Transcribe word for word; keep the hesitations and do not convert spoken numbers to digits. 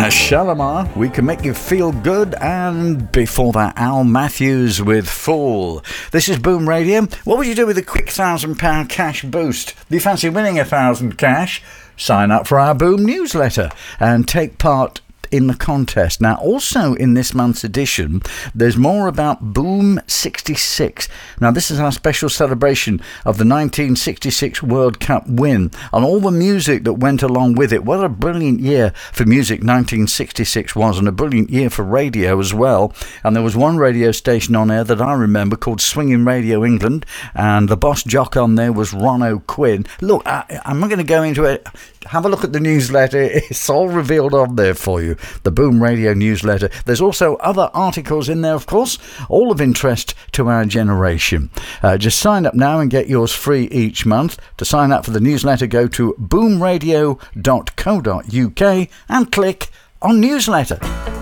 Shalimar, We Can Make You Feel Good, and before that, Al Matthews with Fool. This is Boom Radio. What would you do with a quick thousand pound cash boost? Do you fancy winning a thousand cash? Sign up for our Boom newsletter and take part in the contest. Now, also in this month's edition, there's more about Boom sixty-six. Now, this is our special celebration of the nineteen sixty-six World Cup win and all the music that went along with it. What a brilliant year for music nineteen sixty-six was, and a brilliant year for radio as well. And there was one radio station on air that I remember called Swinging Radio England, and the boss jock on there was Ron O'Quinn. Look, I, I'm not going to go into it. Have a look at the newsletter. It's all revealed on there for you. The Boom Radio newsletter. There's also other articles in there, of course, all of interest to our generation. Uh, just sign up now and get yours free each month. To sign up for the newsletter, go to boom radio dot co dot uk and click on newsletter.